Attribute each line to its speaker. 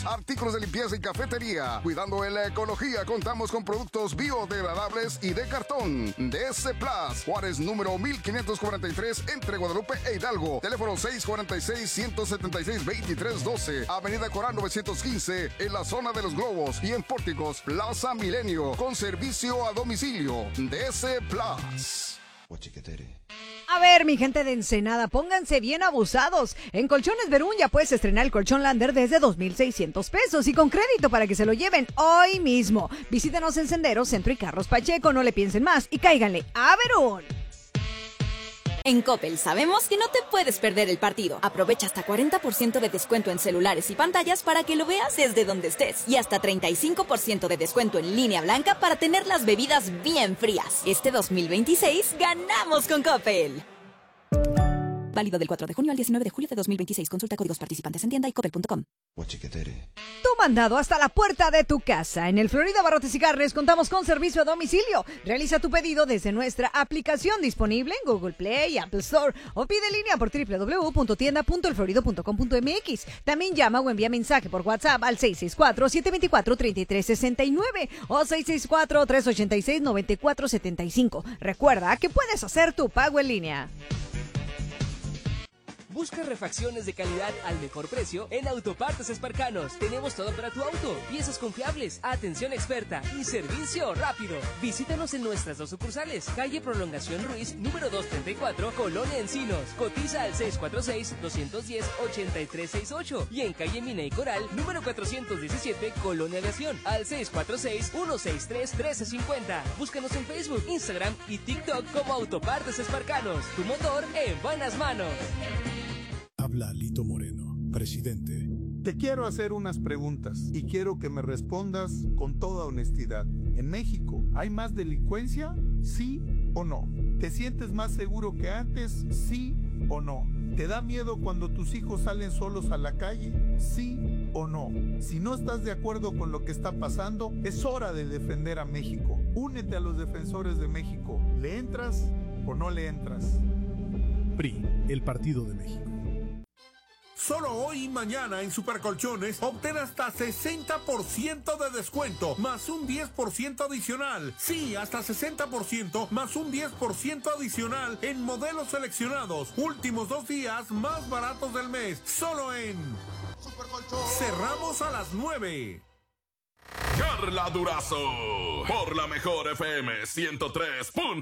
Speaker 1: artículos de limpieza y cafetería. Cuidando en la ecología, contamos con productos biodegradables y de cartón. DS Plus, Juárez número 1543 entre Guadalupe e Hidalgo. Teléfono 646-176-2312. Avenida Corán 915 en la zona de los Globos y en Pórticos, Plaza Milenio, con servicio a domicilio. DS Plus.
Speaker 2: A ver, mi gente de Ensenada, pónganse bien abusados. En Colchones Verún ya puedes estrenar el colchón Lander desde 2,600 pesos y con crédito para que se lo lleven hoy mismo. Visítanos en Senderos, Centro y Carros Pacheco, no le piensen más y cáiganle a Verún.
Speaker 3: En Coppel sabemos que no te puedes perder el partido. Aprovecha hasta 40% de descuento en celulares y pantallas para que lo veas desde donde estés. Y hasta 35% de descuento en línea blanca para tener las bebidas bien frías. Este 2026 ganamos con Coppel. Válido del 4 de junio al 19 de julio de 2026. Consulta códigos participantes en tienda y coppel.com.
Speaker 2: Tu mandado hasta la puerta de tu casa. En el Florida Barrotes y Carnes contamos con servicio a domicilio. Realiza tu pedido desde nuestra aplicación disponible en Google Play y Apple Store o pide en línea por www.tienda.elflorido.com.mx. También llama o envía mensaje por WhatsApp al 664-724-3369 o 664-386-9475. Recuerda que puedes hacer tu pago en línea.
Speaker 4: Busca refacciones de calidad al mejor precio en Autopartes Esparcanos. Tenemos todo para tu auto, piezas confiables, atención experta y servicio rápido. Visítanos en nuestras dos sucursales, calle Prolongación Ruiz, número 234, Colonia Encinos. Cotiza al 646-210-8368 y en calle Mina y Coral, número 417, Colonia Aviación, al 646-163-1350. Búscanos en Facebook, Instagram y TikTok como Autopartes Esparcanos. Tu motor en buenas manos.
Speaker 5: Habla Lito Moreno, presidente.
Speaker 6: Te quiero hacer unas preguntas y quiero que me respondas con toda honestidad. ¿En México hay más delincuencia? ¿Sí o no? ¿Te sientes más seguro que antes? ¿Sí o no? ¿Te da miedo cuando tus hijos salen solos a la calle? ¿Sí o no? Si no estás de acuerdo con lo que está pasando, es hora de defender a México. Únete a los defensores de México. ¿Le entras o no le entras?
Speaker 5: PRI, el Partido de México.
Speaker 7: Solo hoy y mañana en Supercolchones obtén hasta 60% de descuento, más un 10% adicional. Sí, hasta 60% más un 10% adicional en modelos seleccionados. Últimos 2 días más baratos del mes. Solo en Supercolchones. Cerramos a las 9.
Speaker 8: Carla Durazo, por la mejor FM 103.